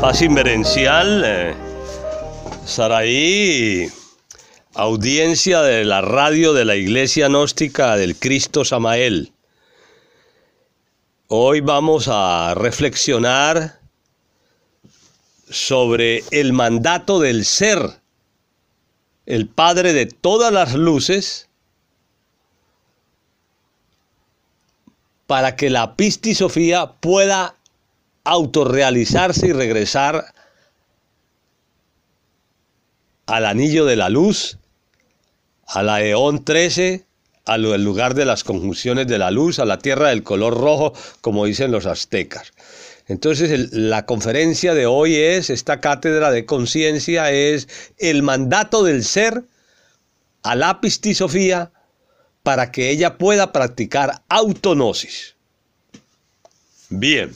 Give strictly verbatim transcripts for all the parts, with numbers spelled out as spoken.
Paz inverencial, eh, Saraí, audiencia de la radio de la Iglesia Gnóstica del Cristo Samael. Hoy vamos a reflexionar sobre el mandato del ser, el Padre de todas las luces, para que la pistisofía pueda autorrealizarse y regresar al anillo de la luz, a la eón trece, al lugar de las conjunciones de la luz, a la tierra del color rojo, como dicen los aztecas. Entonces el, la conferencia de hoy es, esta cátedra de conciencia es el mandato del ser a la pistisofía para que ella pueda practicar autognosis. Bien.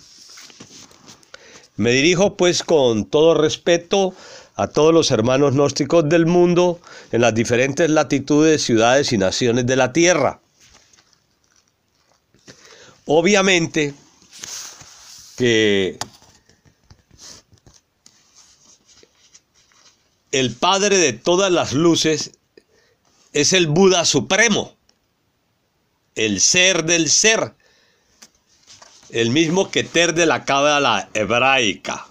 Me dirijo pues con todo respeto a todos los hermanos gnósticos del mundo en las diferentes latitudes, ciudades y naciones de la tierra. Obviamente que el Padre de todas las luces es el Buda Supremo, el ser del ser, el mismo Keter de la cábala hebraica.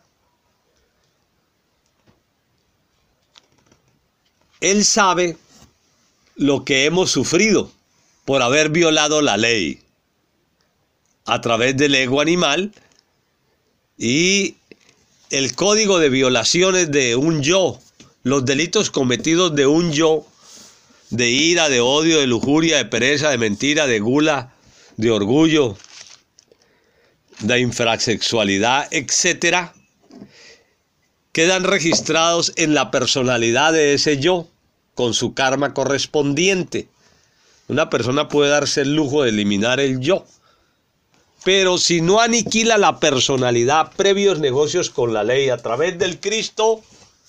Él sabe lo que hemos sufrido por haber violado la ley a través del ego animal y el código de violaciones de un yo, los delitos cometidos de un yo, de ira, de odio, de lujuria, de pereza, de mentira, de gula, de orgullo, de infrasexualidad, etcétera, quedan registrados en la personalidad de ese yo, con su karma correspondiente. Una persona puede darse el lujo de eliminar el yo, pero si no aniquila la personalidad, previos negocios con la ley a través del Cristo,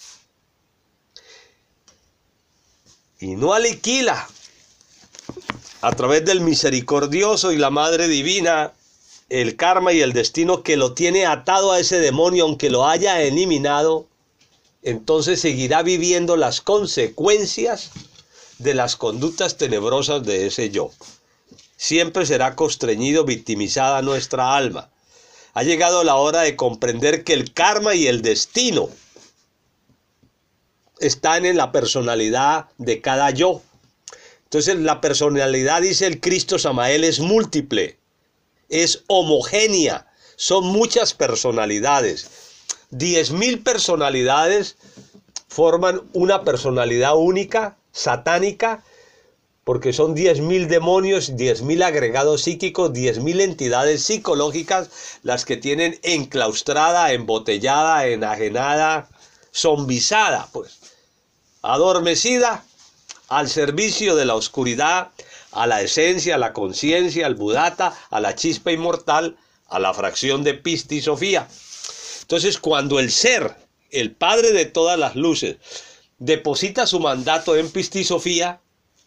y no aniquila a través del misericordioso y la Madre Divina, el karma y el destino que lo tiene atado a ese demonio, aunque lo haya eliminado, entonces seguirá viviendo las consecuencias de las conductas tenebrosas de ese yo. Siempre será constreñido, victimizada nuestra alma. Ha llegado la hora de comprender que el karma y el destino están en la personalidad de cada yo. Entonces la personalidad, dice el Cristo Samael, es múltiple. Es homogénea, son muchas personalidades. Diez mil personalidades forman una personalidad única, satánica, porque son diez mil demonios, diez mil agregados psíquicos, diez mil entidades psicológicas, las que tienen enclaustrada, embotellada, enajenada, zombizada, pues, adormecida, al servicio de la oscuridad, a la esencia, a la conciencia, al Buddhata, a la chispa inmortal, a la fracción de pistisofía. Entonces, cuando el ser, el Padre de todas las luces, deposita su mandato en pistisofía,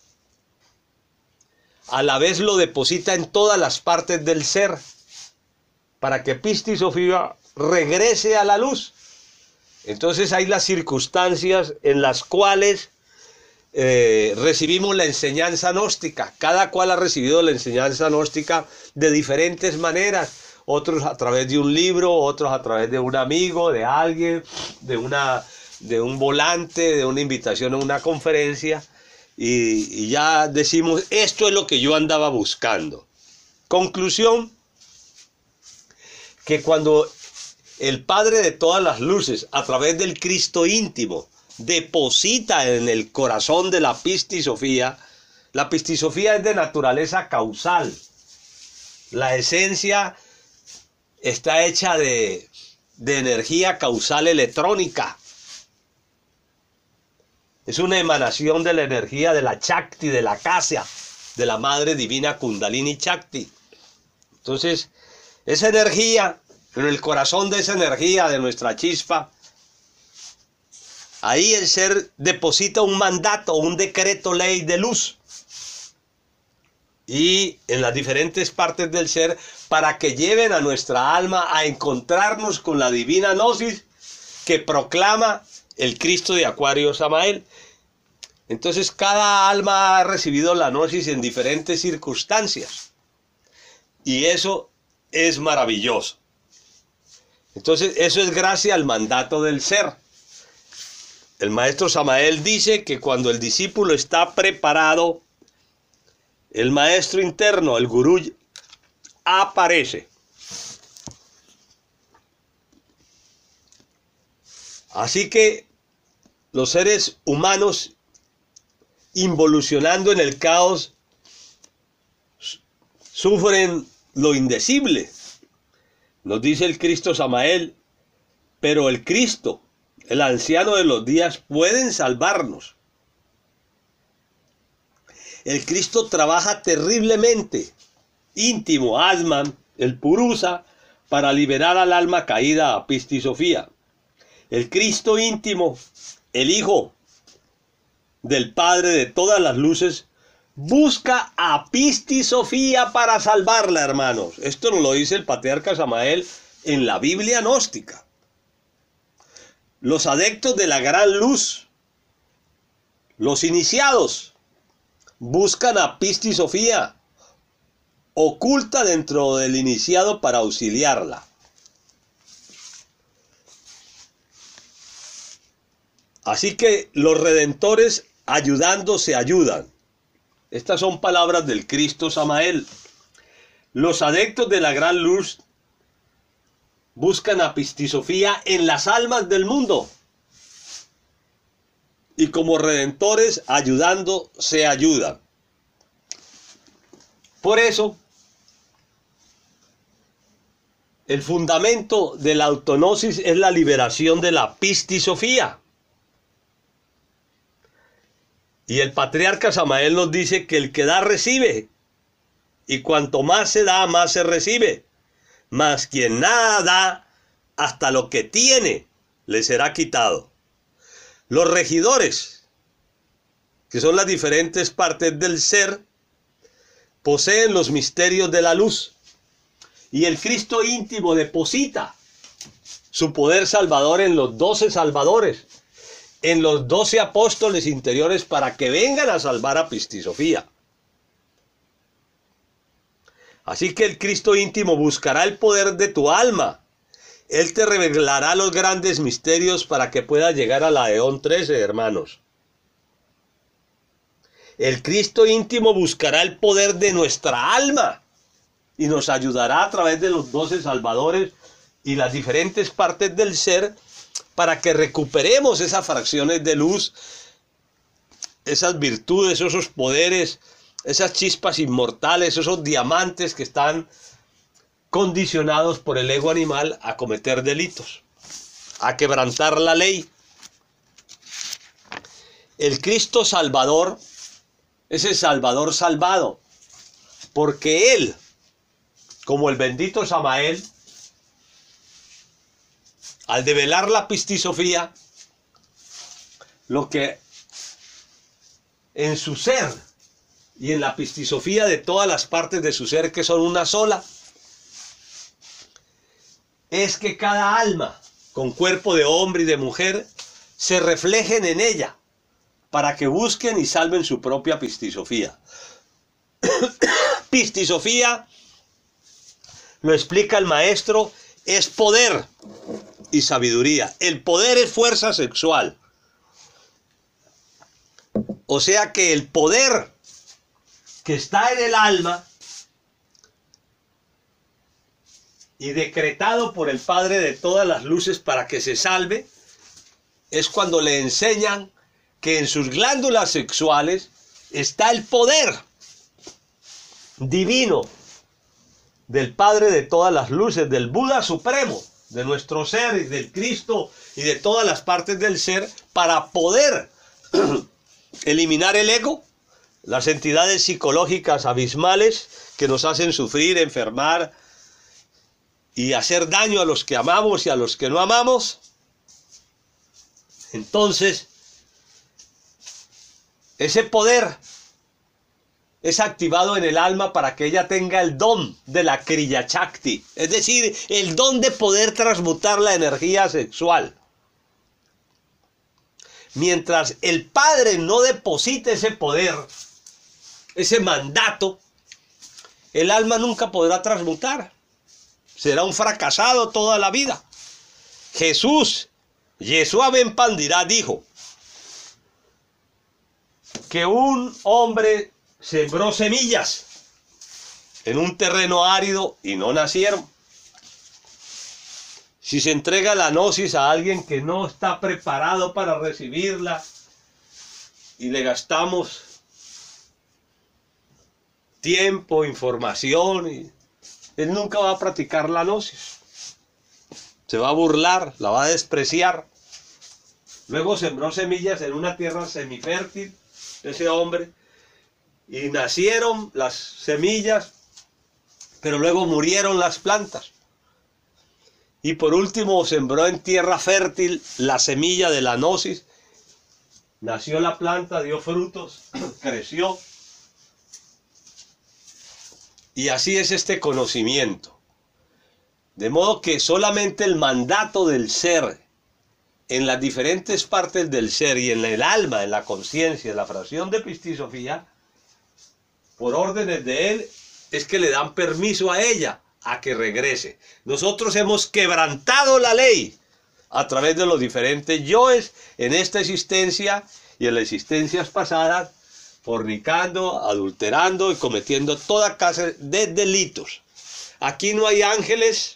a la vez lo deposita en todas las partes del ser, para que pistisofía regrese a la luz. Entonces hay las circunstancias en las cuales Eh, recibimos la enseñanza gnóstica. Cada cual ha recibido la enseñanza gnóstica de diferentes maneras, otros a través de un libro, otros a través de un amigo, de alguien, de una de un volante, de una invitación a una conferencia, y, y ya decimos, esto es lo que yo andaba buscando. Conclusión, que cuando el Padre de todas las luces, a través del Cristo íntimo, deposita en el corazón de la pistisofía. La pistisofía es de naturaleza causal. La esencia está hecha de, de energía causal electrónica. Es una emanación de la energía de la Chakti, de la Akasha, de la Madre Divina Kundalini Chakti. Entonces, esa energía, en el corazón de esa energía, de nuestra chispa, ahí el ser deposita un mandato, un decreto ley de luz. y en las diferentes partes del ser para que lleven a nuestra alma a encontrarnos con la divina gnosis que proclama el Cristo de Acuario Samael. Entonces cada alma ha recibido la gnosis en diferentes circunstancias y eso es maravilloso. Entonces eso es gracias al mandato del ser. El maestro Samael dice que cuando el discípulo está preparado, el maestro interno, el gurú, aparece. Así que los seres humanos, involucionando en el caos, sufren lo indecible. Nos dice el Cristo Samael, pero el Cristo, el anciano de los días, pueden salvarnos. El Cristo trabaja terriblemente, íntimo, Atman, el Purusa, para liberar al alma caída a Pista y Sofía. El Cristo íntimo, el Hijo del Padre de todas las luces, busca a Pista y Sofía para salvarla, hermanos. Esto nos lo dice el patriarca Samael en la Biblia gnóstica. Los adeptos de la gran luz, los iniciados, buscan a Pista y Sofía, oculta dentro del iniciado para auxiliarla. Así que los redentores ayudando se ayudan. Estas son palabras del Cristo Samael. Los adeptos de la gran luz buscan a Pista y Sofía en las almas del mundo. Y como redentores ayudando se ayudan. Por eso, el fundamento de la autognosis es la liberación de la Pista y Sofía. Y el patriarca Samael nos dice que el que da recibe, y cuanto más se da, más se recibe. Mas quien nada da, hasta lo que tiene, le será quitado. Los regidores, que son las diferentes partes del ser, poseen los misterios de la luz. Y el Cristo íntimo deposita su poder salvador en los doce salvadores, en los doce apóstoles interiores, para que vengan a salvar a Pista y Sofía. Así que el Cristo íntimo buscará el poder de tu alma. Él te revelará los grandes misterios para que puedas llegar a la Eón trece, hermanos. El Cristo íntimo buscará el poder de nuestra alma y nos ayudará a través de los doce salvadores y las diferentes partes del ser para que recuperemos esas fracciones de luz, esas virtudes, esos poderes, esas chispas inmortales, esos diamantes que están condicionados por el ego animal a cometer delitos, a quebrantar la ley. El Cristo Salvador es el Salvador salvado, porque Él, como el bendito Samael, al develar la Pista y Sofía, lo que en su ser y en la Pista y Sofía de todas las partes de su ser, que son una sola, es que cada alma con cuerpo de hombre y de mujer se reflejen en ella para que busquen y salven su propia Pista y Sofía. Pista y Sofía, lo explica el maestro, es poder y sabiduría. El poder es fuerza sexual. O sea que el poder que está en el alma y decretado por el Padre de todas las luces para que se salve, es cuando le enseñan que en sus glándulas sexuales está el poder divino del Padre de todas las luces, del Buda Supremo, de nuestro ser y del Cristo y de todas las partes del ser, para poder eliminar el ego, las entidades psicológicas abismales que nos hacen sufrir, enfermar y hacer daño a los que amamos y a los que no amamos. Entonces, ese poder es activado en el alma para que ella tenga el don de la Kriya Shakti, es decir, el don de poder transmutar la energía sexual. Mientras el padre no deposite ese poder, ese mandato, el alma nunca podrá transmutar. Será un fracasado toda la vida. Jesús, Yeshua Ben Pandirá, dijo que un hombre sembró semillas en un terreno árido y no nacieron. Si se entrega la gnosis a alguien que no está preparado para recibirla y le gastamos tiempo, información, y él nunca va a practicar la gnosis. Se va a burlar, la va a despreciar. Luego sembró semillas en una tierra semifértil, ese hombre, y nacieron las semillas, pero luego murieron las plantas. Y por último sembró en tierra fértil la semilla de la gnosis. Nació la planta, dio frutos, creció. Y así es este conocimiento. De modo que solamente el mandato del ser en las diferentes partes del ser y en el alma, en la conciencia, en la fracción de Pistisofía, por órdenes de él, es que le dan permiso a ella a que regrese. Nosotros hemos quebrantado la ley a través de los diferentes yoes en esta existencia y en las existencias pasadas, fornicando, adulterando y cometiendo toda clase de delitos. Aquí no hay ángeles,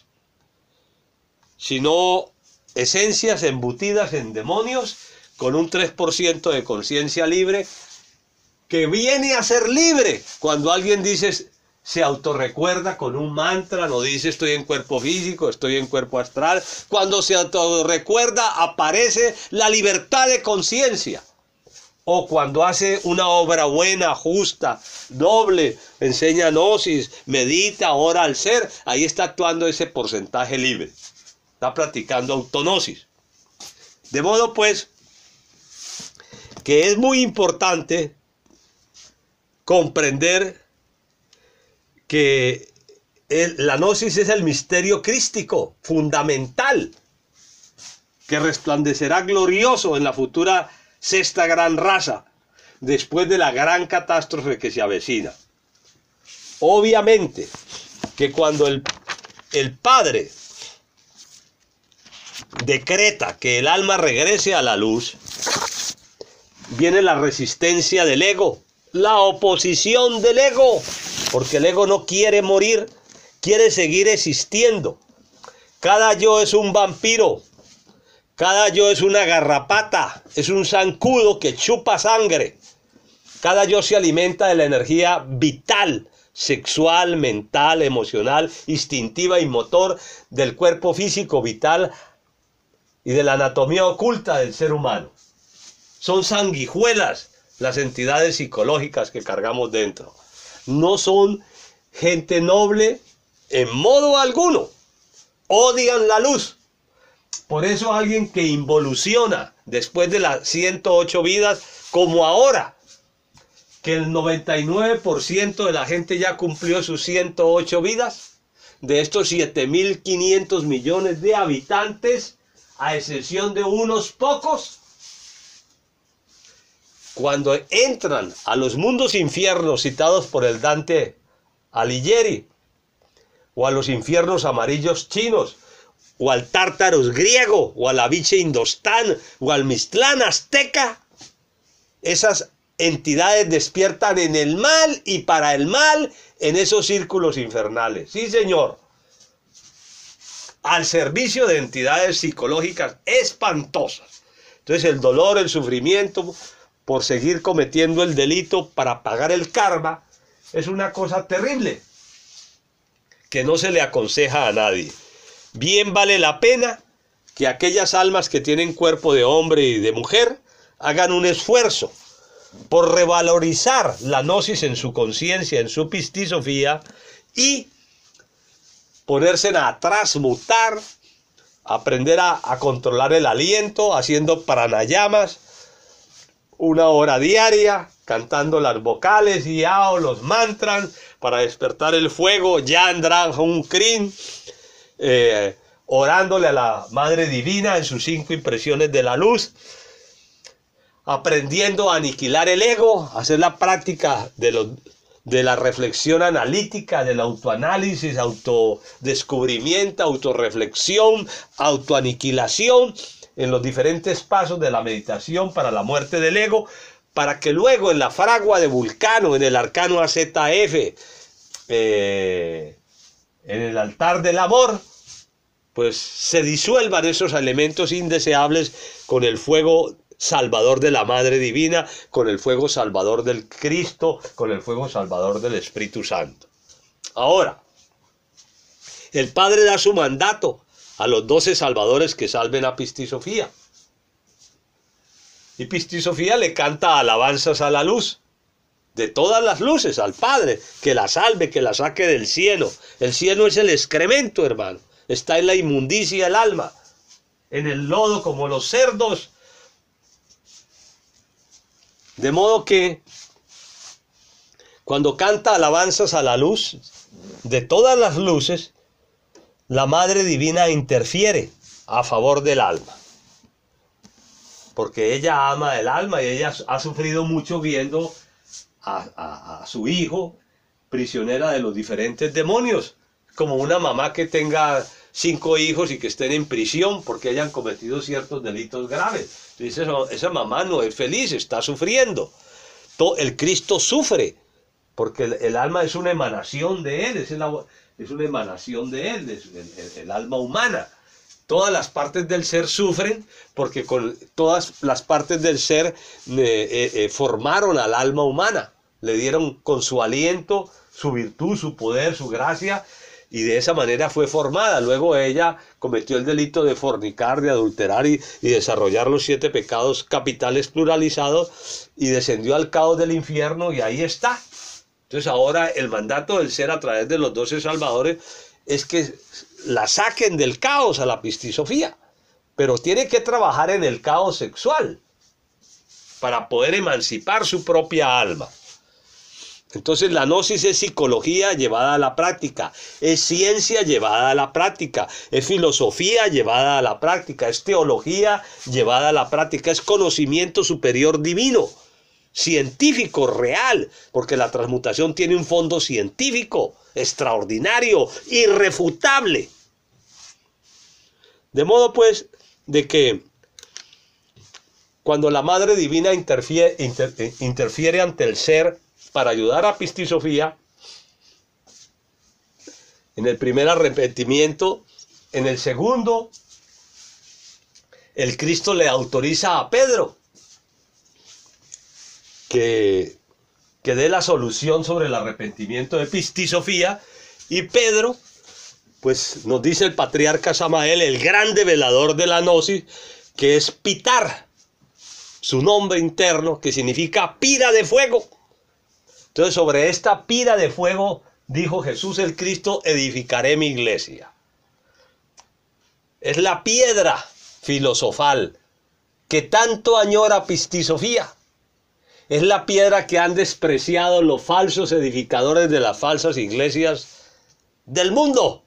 sino esencias embutidas en demonios con un tres por ciento de conciencia libre, que viene a ser libre cuando alguien dice, se autorrecuerda con un mantra, no dice estoy en cuerpo físico, estoy en cuerpo astral. Cuando se autorrecuerda aparece la libertad de conciencia. O cuando hace una obra buena, justa, noble, enseña gnosis, medita, ora al ser, ahí está actuando ese porcentaje libre. Está practicando autognosis. De modo pues que es muy importante comprender que el, la gnosis es el misterio crístico fundamental que resplandecerá glorioso en la futura sexta gran raza después de la gran catástrofe que se avecina. Obviamente que cuando el, el Padre decreta que el alma regrese a la luz, viene la resistencia del ego, la oposición del ego, porque el ego no quiere morir, quiere seguir existiendo. Cada yo es un vampiro, cada yo es una garrapata, es un zancudo que chupa sangre. Cada yo se alimenta de la energía vital, sexual, mental, emocional, instintiva y motor del cuerpo físico vital y de la anatomía oculta del ser humano. Son sanguijuelas las entidades psicológicas que cargamos dentro. No son gente noble en modo alguno. Odian la luz. Por eso alguien que involuciona después de las ciento ocho vidas, como ahora, que el noventa y nueve por ciento de la gente ya cumplió sus ciento ocho vidas, de estos siete mil quinientos millones de habitantes, a excepción de unos pocos, cuando entran a los mundos infiernos citados por el Dante Alighieri, o a los infiernos amarillos chinos, o al Tártaros griego, o al Aviche Indostán, o al Mictlán azteca, esas entidades despiertan en el mal y para el mal en esos círculos infernales. Sí, señor. Al servicio de entidades psicológicas espantosas. Entonces el dolor, el sufrimiento por seguir cometiendo el delito para pagar el karma es una cosa terrible que no se le aconseja a nadie. Bien vale la pena que aquellas almas que tienen cuerpo de hombre y de mujer hagan un esfuerzo por revalorizar la gnosis en su conciencia, en su pistisofía, y ponerse a transmutar, aprender a, a controlar el aliento, haciendo pranayamas, una hora diaria, cantando las vocales, yao, los mantras, para despertar el fuego, Yan Dran Hun Krin, eh, orándole a la Madre Divina en sus cinco impresiones de la luz, aprendiendo a aniquilar el ego, hacer la práctica de, los, de la reflexión analítica, del autoanálisis, autodescubrimiento, autorreflexión, autoaniquilación, en los diferentes pasos de la meditación para la muerte del ego, para que luego en la fragua de Vulcano, en el arcano A Z F, eh, en el altar del amor, pues se disuelvan esos elementos indeseables con el fuego salvador de la Madre Divina, con el fuego salvador del Cristo, con el fuego salvador del Espíritu Santo. Ahora, el Padre da su mandato a los doce salvadores que salven a Pistisofía. Y Pistisofía le canta alabanzas a la luz, de todas las luces, al Padre, que la salve, que la saque del cieno. El cieno es el excremento, hermano. Está en la inmundicia el alma, en el lodo como los cerdos. De modo que cuando canta alabanzas a la luz, de todas las luces, la Madre Divina interfiere a favor del alma. Porque ella ama el alma y ella ha sufrido mucho viendo a, a, a su hijo prisionera de los diferentes demonios. Como una mamá que tenga cinco hijos y que estén en prisión porque hayan cometido ciertos delitos graves. Entonces, esa, esa mamá no es feliz, está sufriendo. Todo, el Cristo sufre porque el, el alma es una emanación de Él, es, el, es una emanación de Él, es el, el, el alma humana. Todas las partes del ser sufren porque con todas las partes del ser eh, eh, eh, formaron al alma humana, le dieron con su aliento, su virtud, su poder, su gracia, y de esa manera fue formada. Luego ella cometió el delito de fornicar, de adulterar y, y desarrollar los siete pecados capitales pluralizados y descendió al caos del infierno y ahí está. Entonces ahora el mandato del ser a través de los doce salvadores es que la saquen del caos a la Pistisofía, pero tiene que trabajar en el caos sexual para poder emancipar su propia alma. Entonces la gnosis es psicología llevada a la práctica, es ciencia llevada a la práctica, es filosofía llevada a la práctica, es teología llevada a la práctica, es conocimiento superior divino, científico, real, porque la transmutación tiene un fondo científico, extraordinario, irrefutable. De modo pues, de que cuando la Madre Divina interfiere, inter, interfiere ante el ser para ayudar a Pistisofía, en el primer arrepentimiento, en el segundo, el Cristo le autoriza a Pedro que, que dé la solución sobre el arrepentimiento de Pistisofía, y Pedro, pues nos dice el patriarca Samael, el grande velador de la gnosis, que es Pitar, su nombre interno, que significa pira de fuego. Entonces sobre esta pira de fuego, dijo Jesús el Cristo, edificaré mi iglesia. Es la piedra filosofal que tanto añora Pistisofía. Es la piedra que han despreciado los falsos edificadores de las falsas iglesias del mundo.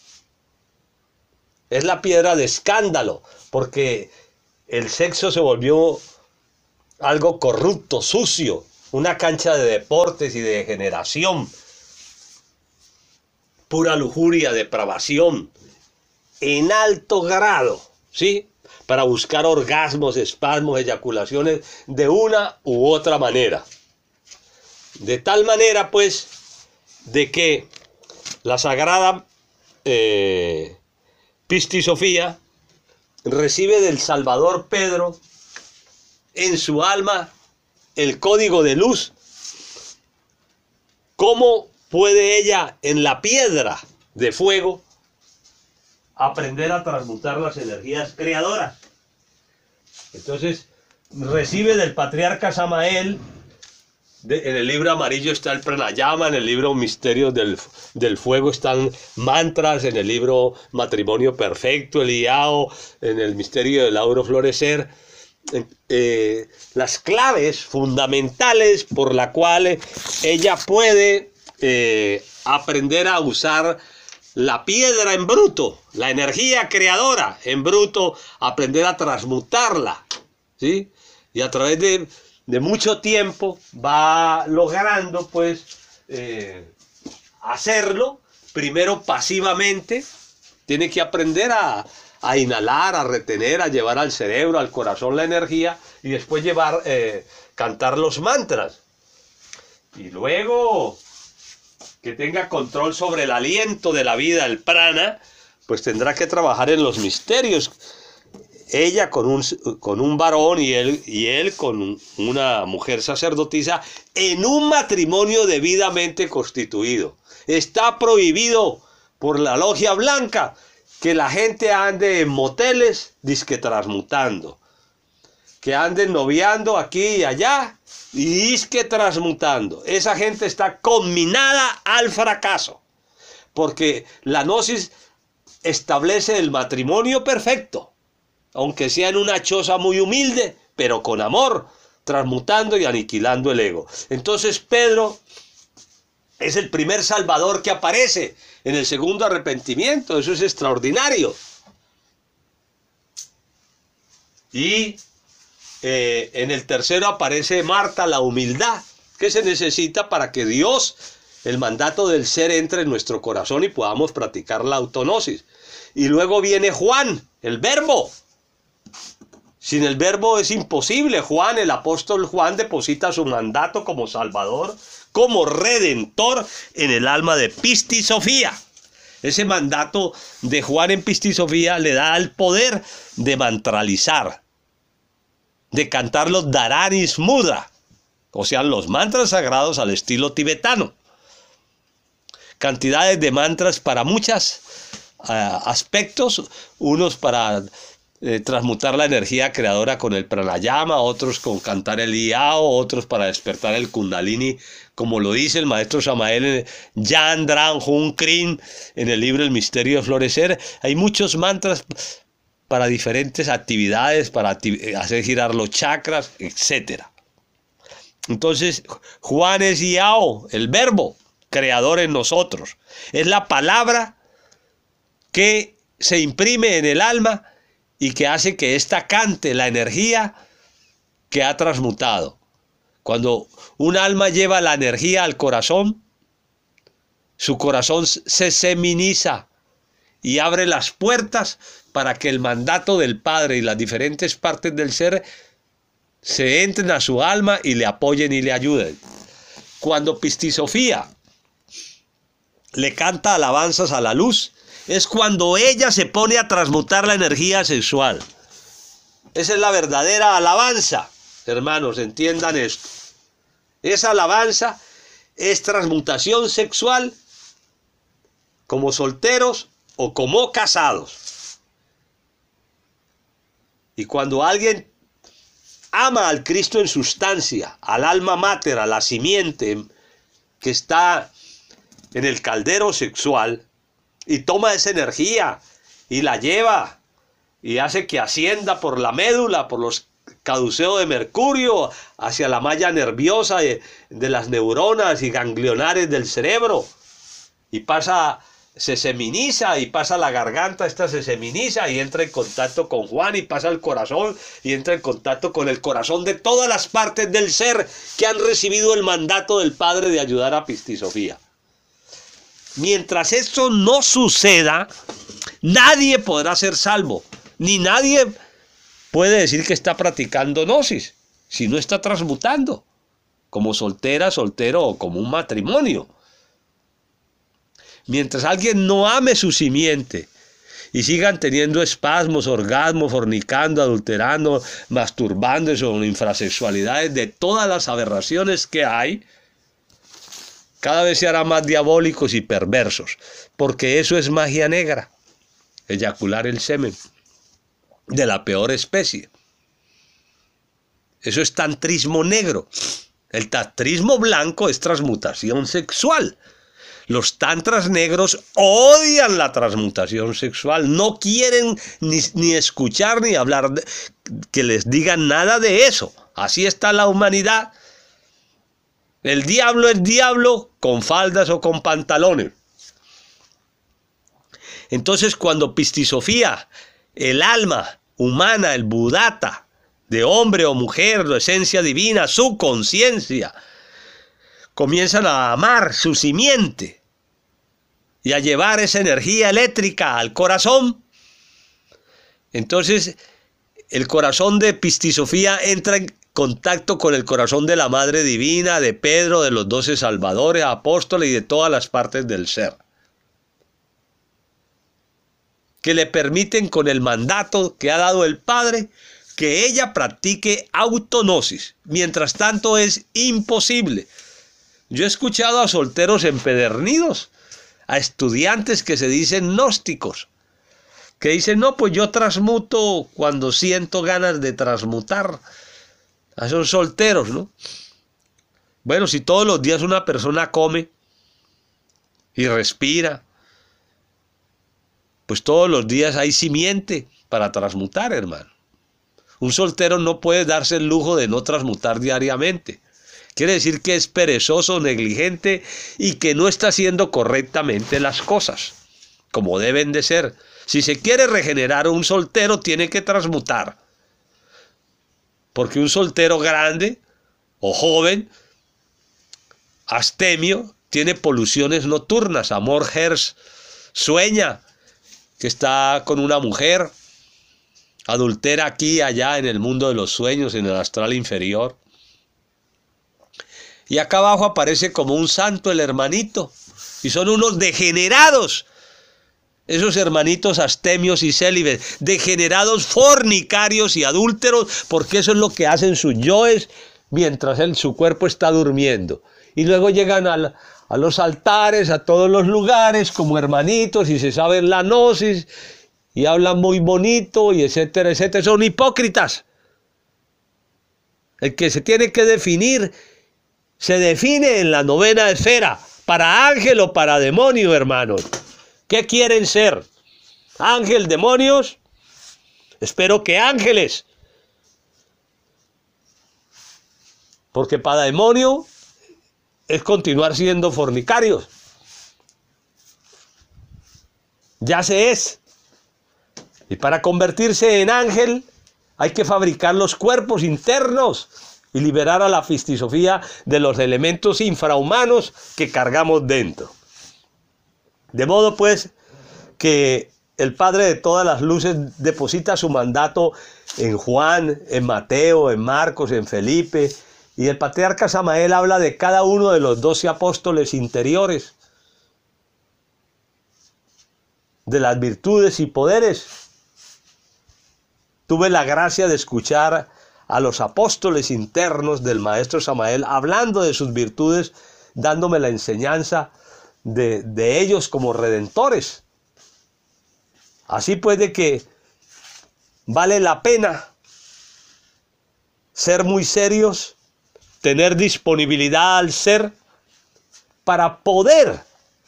Es la piedra de escándalo, porque el sexo se volvió algo corrupto, sucio, una cancha de deportes y de degeneración, pura lujuria, depravación, en alto grado, ¿sí? Para buscar orgasmos, espasmos, eyaculaciones de una u otra manera. De tal manera, pues, de que la sagrada eh, Pistisofía recibe del Salvador Pedro en su alma el código de luz. ¿Cómo puede ella en la piedra de fuego aprender a transmutar las energías creadoras? Entonces recibe del patriarca Samael, de, en el libro amarillo está el pranayama, en el libro Misterios del, del Fuego están mantras, en el libro Matrimonio Perfecto, el Iao, en el Misterio del Auro Florecer, eh, las claves fundamentales por la cual ella puede eh, aprender a usar la piedra en bruto, la energía creadora en bruto, aprender a transmutarla, ¿sí? Y a través de, de mucho tiempo va logrando, pues, eh, hacerlo, primero pasivamente, tiene que aprender a, a inhalar, a retener, a llevar al cerebro, al corazón la energía, y después llevar, eh, cantar los mantras. Y luego que tenga control sobre el aliento de la vida, el prana, pues tendrá que trabajar en los misterios. Ella con un, con un varón y él, y él con una mujer sacerdotisa en un matrimonio debidamente constituido. Está prohibido por la logia blanca que la gente ande en moteles disque transmutando, que anden noviando aquí y allá y disque transmutando. Esa gente está conminada al fracaso, porque la gnosis establece el matrimonio perfecto, aunque sea en una choza muy humilde, pero con amor, transmutando y aniquilando el ego. Entonces Pedro es el primer salvador que aparece en el segundo arrepentimiento. Eso es extraordinario. Y eh, en el tercero aparece Marta, la humildad, que se necesita para que Dios, el mandato del ser, entre en nuestro corazón y podamos practicar la autognosis. Y luego viene Juan, el verbo. Sin el verbo es imposible. Juan, el apóstol Juan, deposita su mandato como salvador, como redentor en el alma de Pistis Sofía. Ese mandato de Juan en Pistis Sofía le da el poder de mantralizar, de cantar los Dharanis Mudra, o sea, los mantras sagrados al estilo tibetano. Cantidades de mantras para muchos uh, aspectos, unos para eh, transmutar la energía creadora con el pranayama, otros con cantar el iao, otros para despertar el kundalini, como lo dice el maestro Samael en Yan Dran Hun Krin en el libro El Misterio de Florecer. Hay muchos mantras para diferentes actividades, para activ- hacer girar los chakras, etcétera. Entonces, Juan es Iao, el verbo creador en nosotros. Es la palabra que se imprime en el alma y que hace que ésta cante la energía que ha transmutado. Cuando un alma lleva la energía al corazón, su corazón se seminiza y abre las puertas para que el mandato del Padre y las diferentes partes del ser se entren a su alma y le apoyen y le ayuden. Cuando Pistis Sofía le canta alabanzas a la luz, es cuando ella se pone a transmutar la energía sexual. Esa es la verdadera alabanza, hermanos, entiendan esto. Esa alabanza es transmutación sexual como solteros o como casados. Y cuando alguien ama al Cristo en sustancia, al alma mater, a la simiente que está en el caldero sexual, y toma esa energía y la lleva y hace que ascienda por la médula, por los caduceos de mercurio, hacia la malla nerviosa de, de las neuronas y ganglionares del cerebro, y pasa, se seminiza y pasa a la garganta, esta se seminiza y entra en contacto con Juan y pasa al corazón y entra en contacto con el corazón de todas las partes del ser que han recibido el mandato del Padre de ayudar a Pistis Sofía. Mientras esto no suceda, nadie podrá ser salvo, ni nadie puede decir que está practicando gnosis, si no está transmutando, como soltera, soltero o como un matrimonio. Mientras alguien no ame su simiente y sigan teniendo espasmos, orgasmos, fornicando, adulterando, masturbándose o infrasexualidades de todas las aberraciones que hay, cada vez se hará más diabólicos y perversos, porque eso es magia negra, eyacular el semen de la peor especie. Eso es tantrismo negro. El tantrismo blanco es transmutación sexual. Los tantras negros odian la transmutación sexual, no quieren ni, ni escuchar ni hablar, de, que les digan nada de eso. Así está la humanidad. El diablo es diablo con faldas o con pantalones. Entonces, cuando Pistisofía, el alma humana, el Buddhata, de hombre o mujer, la esencia divina, su conciencia, comienzan a amar su simiente y a llevar esa energía eléctrica al corazón, entonces el corazón de Pistisofía entra en contacto con el corazón de la Madre Divina, de Pedro, de los doce salvadores, apóstoles y de todas las partes del ser, que le permiten, con el mandato que ha dado el Padre, que ella practique autognosis. Mientras tanto es imposible. Yo he escuchado a solteros empedernidos, a estudiantes que se dicen gnósticos, que dicen, no, pues yo transmuto cuando siento ganas de transmutar. A esos solteros, ¿no? Bueno, si todos los días una persona come y respira, pues todos los días hay simiente para transmutar, hermano. Un soltero no puede darse el lujo de no transmutar diariamente. Quiere decir que es perezoso, negligente y que no está haciendo correctamente las cosas como deben de ser. Si se quiere regenerar un soltero, tiene que transmutar. Porque un soltero grande o joven, astemio, tiene poluciones nocturnas. Amor Hertz sueña que está con una mujer, adultera aquí y allá en el mundo de los sueños, en el astral inferior. Y acá abajo aparece como un santo el hermanito. Y son unos degenerados. Esos hermanitos astemios y célibes. Degenerados, fornicarios y adúlteros. Porque eso es lo que hacen sus yoes mientras él, su cuerpo está durmiendo. Y luego llegan al, a los altares, a todos los lugares como hermanitos y se saben la gnosis. Y hablan muy bonito y etcétera, etcétera. Son hipócritas. El que se tiene que definir, se define en la novena esfera. Para ángel o para demonio, hermanos. ¿Qué quieren ser? ¿Ángel, demonios? Espero que ángeles. Porque para demonio es continuar siendo fornicarios. Ya se es. Y para convertirse en ángel hay que fabricar los cuerpos internos y liberar a la Pistisofía de los elementos infrahumanos que cargamos dentro. De modo pues que el Padre de todas las luces deposita su mandato en Juan, en Mateo, en Marcos, en Felipe, y el patriarca Samael habla de cada uno de los doce apóstoles interiores, de las virtudes y poderes. Tuve la gracia de escuchar a los apóstoles internos del maestro Samael hablando de sus virtudes, dándome la enseñanza de, de ellos como redentores. Así pues de que vale la pena ser muy serios, tener disponibilidad al ser para poder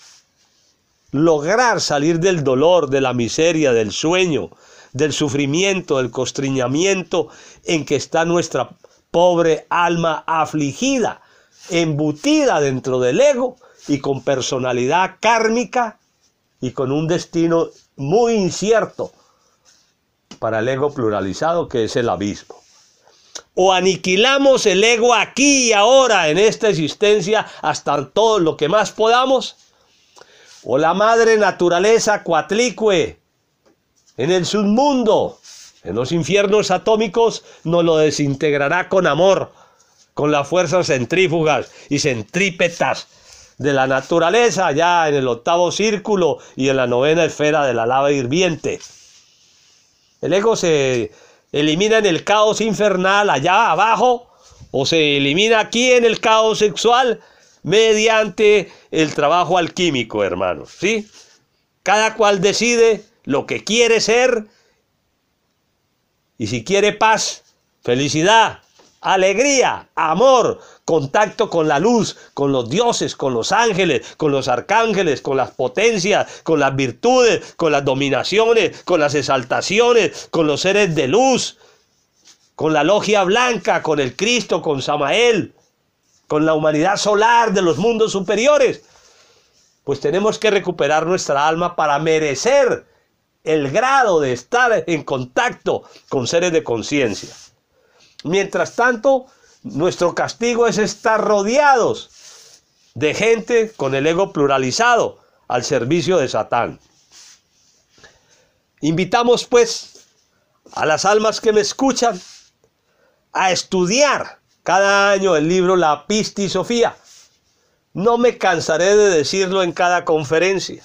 lograr salir del dolor, de la miseria, del sueño, del sufrimiento, del constreñimiento en que está nuestra pobre alma afligida, embutida dentro del ego y con personalidad kármica y con un destino muy incierto para el ego pluralizado que es el abismo. O aniquilamos el ego aquí y ahora en esta existencia hasta todo lo que más podamos, o la madre naturaleza cuatlicue en el submundo, en los infiernos atómicos, nos lo desintegrará con amor, con las fuerzas centrífugas y centrípetas de la naturaleza, allá en el octavo círculo y en la novena esfera de la lava hirviente. El ego se elimina en el caos infernal allá abajo, o se elimina aquí en el caos sexual mediante el trabajo alquímico, hermanos, ¿sí? Cada cual decide lo que quiere ser, y si quiere paz, felicidad, alegría, amor, contacto con la luz, con los dioses, con los ángeles, con los arcángeles, con las potencias, con las virtudes, con las dominaciones, con las exaltaciones, con los seres de luz, con la logia blanca, con el Cristo, con Samael, con la humanidad solar de los mundos superiores. Pues tenemos que recuperar nuestra alma para merecer el grado de estar en contacto con seres de conciencia. Mientras tanto, nuestro castigo es estar rodeados de gente con el ego pluralizado al servicio de Satán. Invitamos pues a las almas que me escuchan a estudiar cada año el libro La Pistisofía. No me cansaré de decirlo en cada conferencia.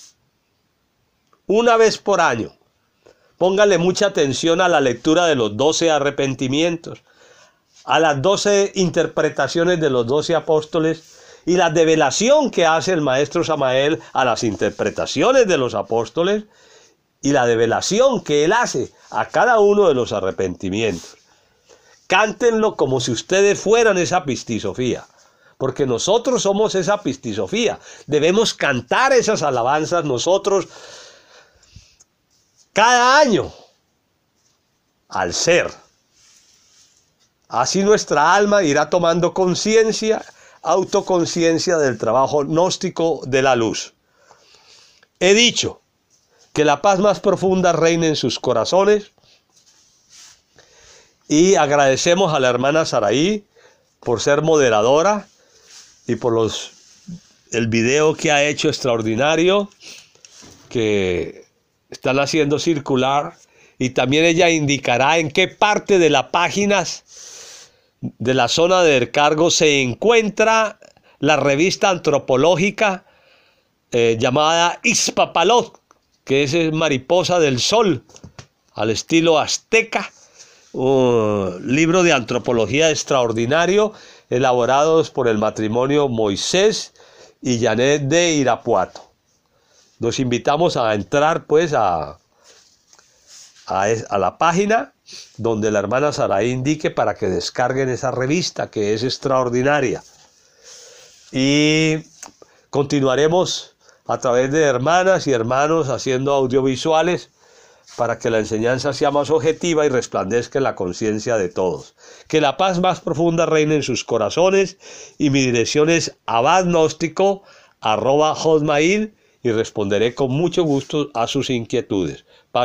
Una vez por año. Póngale mucha atención a la lectura de los doce arrepentimientos, a las doce interpretaciones de los doce apóstoles y la develación que hace el maestro Samael a las interpretaciones de los apóstoles y la develación que él hace a cada uno de los arrepentimientos. Cántenlo como si ustedes fueran esa pistisofía, porque nosotros somos esa pistisofía. Debemos cantar esas alabanzas nosotros cada año al ser. Así nuestra alma irá tomando conciencia, autoconciencia del trabajo gnóstico de la luz. He dicho que la paz más profunda reine en sus corazones y agradecemos a la hermana Saraí por ser moderadora y por los, el video que ha hecho extraordinario que están haciendo circular, y también ella indicará en qué parte de las páginas de la zona del cargo se encuentra la revista antropológica eh, llamada Ixpapalot, que es Mariposa del Sol, al estilo azteca, un libro de antropología extraordinario, elaborados por el matrimonio Moisés y Janet de Irapuato. Nos invitamos a entrar pues a, a, a la página donde la hermana Saraí indique para que descarguen esa revista que es extraordinaria. Y continuaremos a través de hermanas y hermanos haciendo audiovisuales para que la enseñanza sea más objetiva y resplandezca en la conciencia de todos. Que la paz más profunda reine en sus corazones, y mi dirección es abadgnóstico arroba hotmail y responderé con mucho gusto a sus inquietudes.